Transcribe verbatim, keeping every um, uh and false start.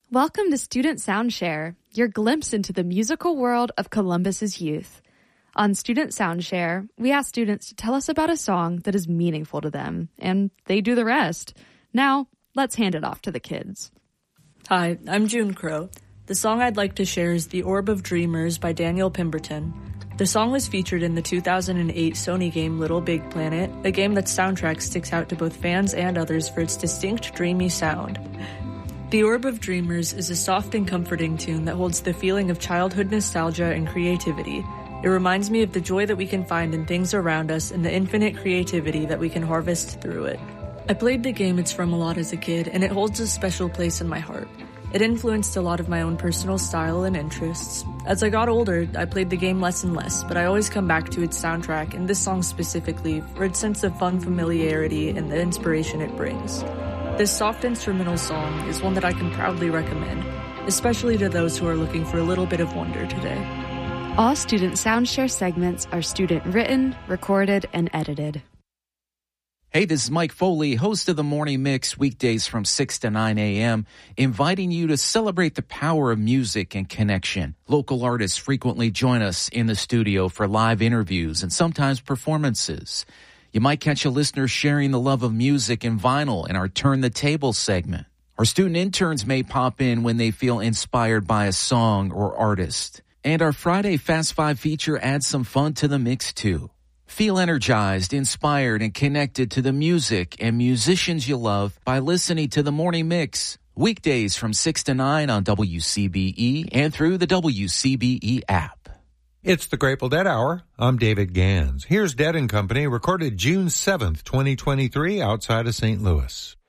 Welcome to Student Soundshare, your glimpse into the musical world of Columbus's youth. On Student Soundshare, we ask students to tell us about a song that is meaningful to them, and they do the rest. Now, let's hand it off to the kids. Hi, I'm June Crow. The song I'd like to share is The Orb of Dreamers by Daniel Pemberton. The song was featured in the two thousand eight Sony game Little Big Planet, a game that's soundtrack sticks out to both fans and others for its distinct, dreamy sound. The Orb of Dreamers is a soft and comforting tune that holds the feeling of childhood nostalgia and creativity. It reminds me of the joy that we can find in things around us and the infinite creativity that we can harvest through it. I played the game It's From a lot as a kid, and it holds a special place in my heart. It influenced a lot of my own personal style and interests. As I got older, I played the game less and less, but I always come back to its soundtrack, and this song specifically, for its sense of fun familiarity and the inspiration it brings. This soft instrumental song is one that I can proudly recommend, especially to those who are looking for a little bit of wonder today. All Student Soundshare segments are student written, recorded, and edited. Hey, this is Mike Foley, host of the Morning Mix, weekdays from six to nine a.m., inviting you to celebrate the power of music and connection. Local artists frequently join us in the studio for live interviews and sometimes performances. You might catch a listener sharing the love of music and vinyl in our Turn the Table segment. Our student interns may pop in when they feel inspired by a song or artist. And our Friday Fast Five feature adds some fun to the mix, too. Feel energized, inspired, and connected to the music and musicians you love by listening to the Morning Mix. Weekdays from six to nine on W C B E and through the W C B E app. It's the Grateful Dead Hour. I'm David Gans. Here's Dead and Company, recorded June seventh, twenty twenty-three, outside of Saint Louis.